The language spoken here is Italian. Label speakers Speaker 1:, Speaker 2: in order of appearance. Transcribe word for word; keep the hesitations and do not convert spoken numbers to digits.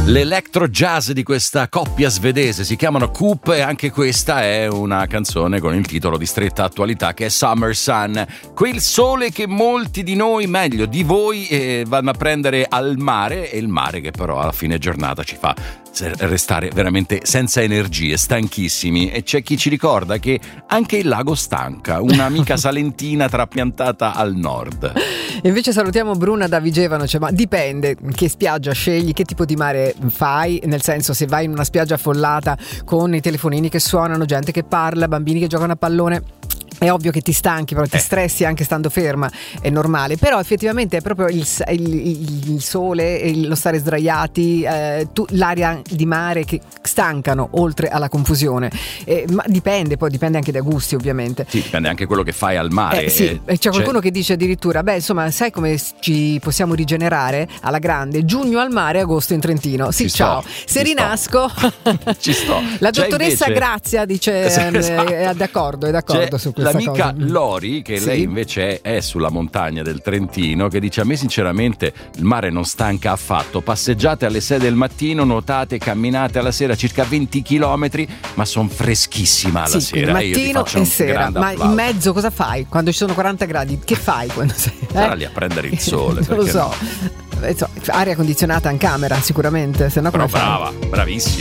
Speaker 1: L'electro jazz di questa coppia svedese si chiamano Coop e anche questa è una canzone con il titolo di stretta attualità che è Summer Sun, quel sole che molti di noi, meglio di voi, eh, vanno a prendere al mare, e il mare che però alla fine giornata ci fa restare veramente senza energie, stanchissimi. E c'è chi ci ricorda che anche il lago stanca, un'amica salentina trapiantata al nord.
Speaker 2: Invece salutiamo Bruna da Vigevano, cioè, ma dipende che spiaggia scegli, che tipo di mare fai, nel senso, se vai in una spiaggia affollata con i telefonini che suonano, gente che parla, bambini che giocano a pallone, è ovvio che ti stanchi, però ti eh. stressi anche stando ferma, è normale. Però effettivamente è proprio il, il, il sole, il, lo stare sdraiati, eh, tu, l'aria di mare che stancano oltre alla confusione. Eh, ma dipende, poi dipende anche dai gusti, ovviamente.
Speaker 1: Sì, dipende anche quello che fai al mare.
Speaker 2: Eh, sì,
Speaker 1: eh,
Speaker 2: c'è qualcuno che dice addirittura, beh, insomma, sai come ci possiamo rigenerare alla grande? Giugno al mare, agosto in Trentino. Sì,
Speaker 1: ci
Speaker 2: ciao.
Speaker 1: Sto,
Speaker 2: Se rinasco,
Speaker 1: ci sto.
Speaker 2: La
Speaker 1: c'è
Speaker 2: dottoressa
Speaker 1: invece...
Speaker 2: Grazia dice
Speaker 1: esatto.
Speaker 2: è d'accordo, è d'accordo
Speaker 1: c'è
Speaker 2: su questo.
Speaker 1: L'amica
Speaker 2: cosa.
Speaker 1: Lori, che
Speaker 2: sì.
Speaker 1: lei invece è, è sulla montagna del Trentino, che dice: a me sinceramente il mare non stanca affatto, passeggiate alle sei del mattino, nuotate, camminate alla sera circa venti chilometri, ma sono freschissima alla
Speaker 2: sì,
Speaker 1: sera.
Speaker 2: mattino e sera, ma
Speaker 1: applauso.
Speaker 2: In mezzo cosa fai? Quando ci sono quaranta gradi, che fai quando sei? Eh?
Speaker 1: Sarà lì a prendere il sole.
Speaker 2: Non lo so.
Speaker 1: No?
Speaker 2: Aria condizionata in camera sicuramente, se no come
Speaker 1: Però brava, bravissima.